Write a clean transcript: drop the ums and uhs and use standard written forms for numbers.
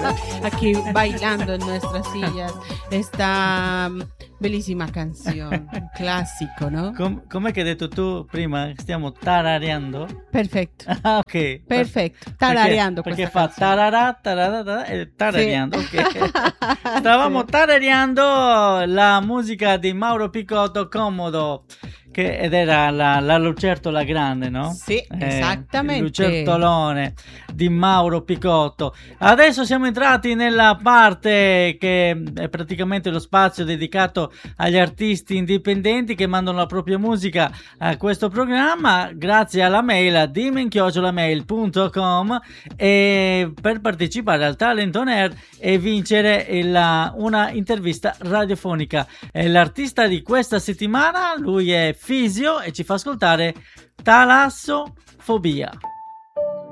aquí bailando en nuestras sillas esta bellissima canzone, un classico, no? Come che hai detto tu prima? Stiamo tarareando? Perfetto. Ah, ok. Perfetto, tarareando perché questa fa canzone. tararà, tararà, e tarareando, Sì. ok. Stavamo tarareando la musica di Mauro Picotto, Comodo, ed era la lucertola grande, no? Sì, esattamente. Il lucertolone di Mauro Picotto. Adesso siamo entrati nella parte che è praticamente lo spazio dedicato agli artisti indipendenti che mandano la propria musica a questo programma grazie alla mail a dimmen@mail.com, e per partecipare al Talent on Air e vincere una intervista radiofonica. L'artista di questa settimana, lui è Fisio e ci fa ascoltare Talassofobia.